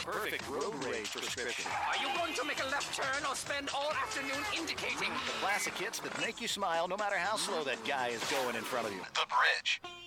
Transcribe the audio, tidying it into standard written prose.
the perfect road rage prescription. Are you going to make a left turn or spend all afternoon indicating? The classic hits that make you smile no matter how slow that guy is going in front of you. The Bridge.